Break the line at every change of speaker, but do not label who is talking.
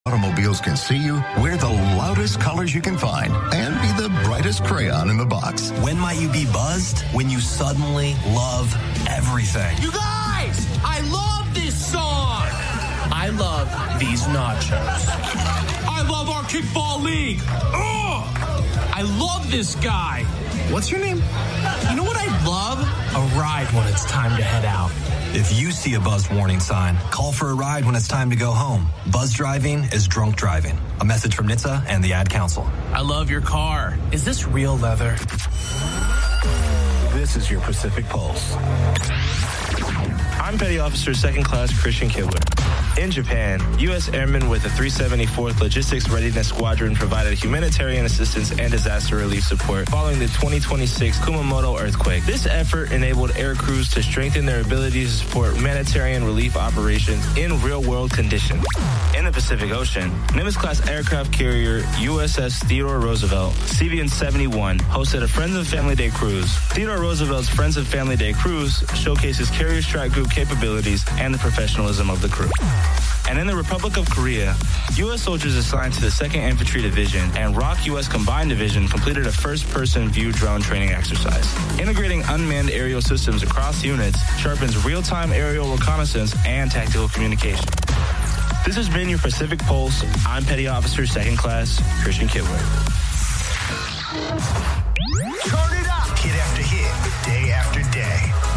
Automobiles can see you, wear the loudest colors you can find, and be the brightest crayon in the box.
When might you be buzzed? When you suddenly love everything.
You guys, I love this song.
I love these nachos.
I love our kickball league. Ugh! I love this guy.
What's your name?
You know what I love?
A ride when it's time to head out.
If you see a buzzed warning sign, call for a ride when it's time to go home. Buzz driving is drunk driving. A message from NHTSA and the Ad Council.
I love your car. Is this real leather?
This is your Pacific Pulse.
I'm Petty Officer 2nd Class Christian Kibler. In Japan, U.S. airmen with the 374th Logistics Readiness Squadron provided humanitarian assistance and disaster relief support following the 2026 Kumamoto earthquake. This effort enabled air crews to strengthen their ability to support humanitarian relief operations in real-world conditions. In the Pacific Ocean, Nimitz-class aircraft carrier USS Theodore Roosevelt, CVN-71, hosted a Friends and Family Day cruise. Theodore Roosevelt's Friends and Family Day cruise showcases carrier strike group capabilities and the professionalism of the crew. And in the Republic of Korea, U.S. soldiers assigned to the 2nd Infantry Division and ROK U.S. Combined Division completed a first-person view drone training exercise. Integrating unmanned aerial systems across units sharpens real-time aerial reconnaissance and tactical communication. This has been your Pacific Pulse. I'm Petty Officer 2nd Class Christian Kibler.
Turn it up. Hit after hit, day after day.